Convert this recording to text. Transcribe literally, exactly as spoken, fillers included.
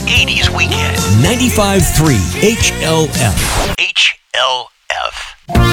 eighties Weekend. ninety-five point three H L F. H L F.